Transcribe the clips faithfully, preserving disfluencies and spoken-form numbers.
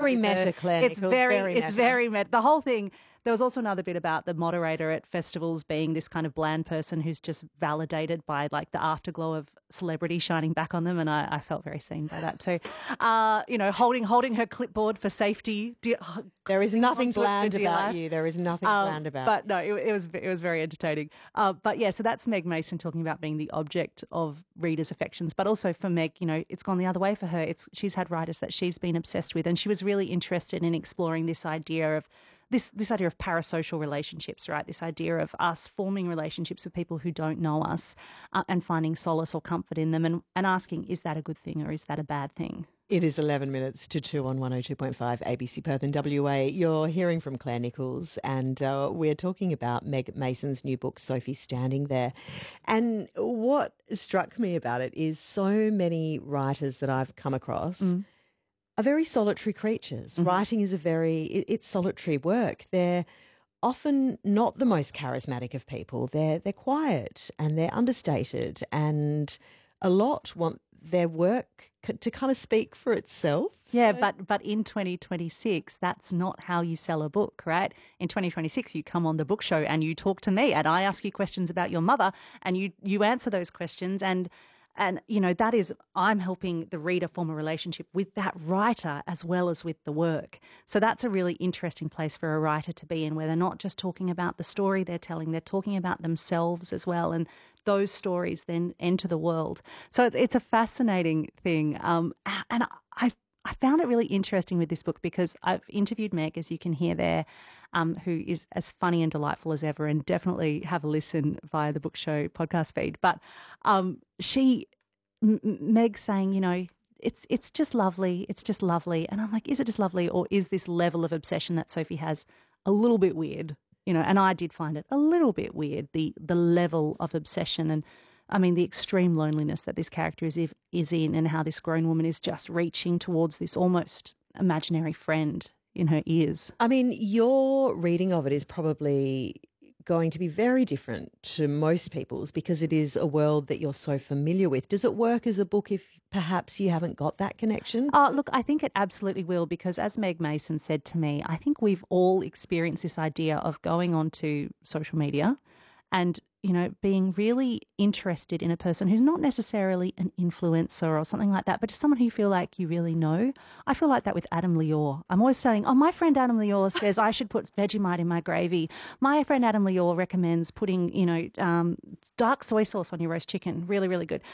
very with meta, her. Claire It's Nichols, very, very it's meta. very meta. The whole thing. There was also another bit about the moderator at festivals being this kind of bland person who's just validated by like the afterglow of celebrity shining back on them, and I, I felt very seen by that too. Uh, you know, holding holding her clipboard for safety. Dear, There is nothing onto it for bland dear about life. you. There is nothing Um, bland about But no, it, it was it was very entertaining. Uh, but yeah, so that's Meg Mason talking about being the object of readers' affections. But also for Meg, you know, it's gone the other way for her. It's she's had writers that she's been obsessed with, and she was really interested in exploring this idea of this this idea of parasocial relationships, right? This idea of us forming relationships with people who don't know us uh, and finding solace or comfort in them, and, and asking, is that a good thing or is that a bad thing? It is eleven minutes to two on one oh two point five A B C Perth and W A. You're hearing from Claire Nichols, and uh, we're talking about Meg Mason's new book, Sophie Standing There. And what struck me about it is so many writers that I've come across mm. are very solitary creatures. Mm-hmm. Writing is a very, it, it's solitary work. They're often not the most charismatic of people. They're, they're quiet and they're understated, and a lot want their work to kind of speak for itself. Yeah, so. but but in twenty twenty-six, that's not how you sell a book, right? In twenty twenty-six, you come on the book show and you talk to me and I ask you questions about your mother and you you answer those questions, and and you know that is I'm helping the reader form a relationship with that writer as well as with the work. So that's a really interesting place for a writer to be in, where they're not just talking about the story they're telling, they're talking about themselves as well, and those stories then enter the world. So it's, it's a fascinating thing. Um, and I, I found it really interesting with this book because I've interviewed Meg, as you can hear there, um, who is as funny and delightful as ever, and definitely have a listen via the Book Show podcast feed. But um, she, M- Meg saying, you know, it's it's just lovely, it's just lovely. And I'm like, is it just lovely, or is this level of obsession that Sophie has a little bit weird? You know, and I did find it a little bit weird, the the level of obsession and, I mean, the extreme loneliness that this character is is in, and how this grown woman is just reaching towards this almost imaginary friend in her ears. I mean, your reading of it is probably going to be very different to most people's because it is a world that you're so familiar with. Does it work as a book if perhaps you haven't got that connection? Uh, look, I think it absolutely will, because as Meg Mason said to me, I think we've all experienced this idea of going onto social media and, you know, being really interested in a person who's not necessarily an influencer or something like that, but just someone who you feel like you really know. I feel like that with Adam Lior. I'm always saying, oh, my friend Adam Lior says I should put Vegemite in my gravy. My friend Adam Lior recommends putting, you know, um, dark soy sauce on your roast chicken. Really, really good.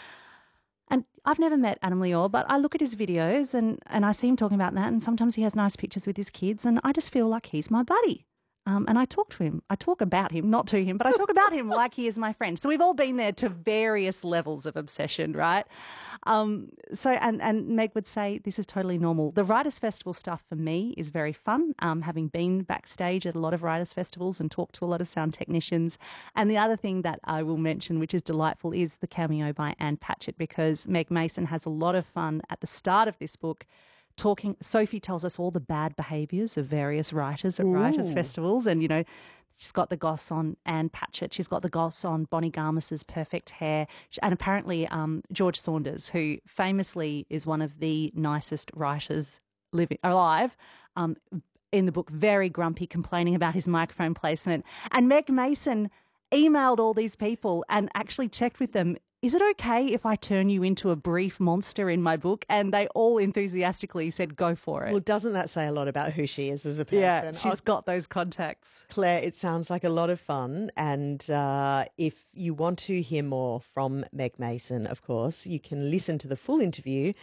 And I've never met Adam Lior, but I look at his videos and, and I see him talking about that, and sometimes he has nice pictures with his kids, and I just feel like he's my buddy. Um, and I talk to him. I talk about him, not to him, but I talk about him like he is my friend. So we've all been there to various levels of obsession, right? Um, so, and, and Meg would say this is totally normal. The Writers' Festival stuff for me is very fun, um, having been backstage at a lot of Writers' Festivals and talked to a lot of sound technicians. And the other thing that I will mention, which is delightful, is the cameo by Anne Patchett, because Meg Mason has a lot of fun at the start of this book talking. Sophie tells us all the bad behaviours of various writers at Ooh. Writers' Festivals, and, you know, she's got the goss on Anne Patchett, she's got the goss on Bonnie Garmus's perfect hair, and apparently um, George Saunders, who famously is one of the nicest writers living alive, um, in the book, very grumpy, complaining about his microphone placement. And Meg Mason emailed all these people and actually checked with them, is it okay if I turn you into a brief monster in my book? And they all enthusiastically said, go for it. Well, doesn't that say a lot about who she is as a person? Yeah, she's oh, got those contacts. Claire, it sounds like a lot of fun. And uh, if you want to hear more from Meg Mason, of course, you can listen to the full interview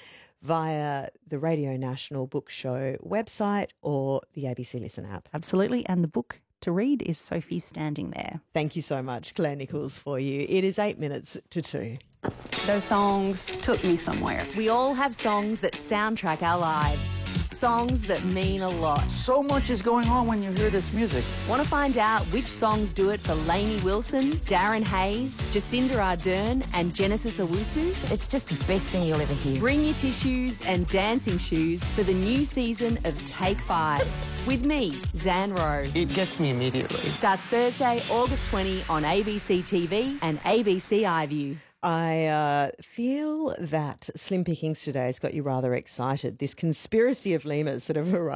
via the Radio National Book Show website or the A B C Listen app. Absolutely. And the book to read is Sophie Standing There. Thank you so much, Claire Nichols, for you. It is eight minutes to two. Those songs took me somewhere. We all have songs that soundtrack our lives. Songs that mean a lot. So much is going on when you hear this music. Want to find out which songs do it for Lainey Wilson, Darren Hayes, Jacinda Ardern and Genesis Owusu? It's just the best thing you'll ever hear. Bring your tissues and dancing shoes for the new season of Take Five. With me, Zan Rowe. It gets me immediately. Starts Thursday, August twentieth on A B C T V and A B C iView. I uh, feel that Slim Pickings today has got you rather excited. This conspiracy of lemurs that have arrived.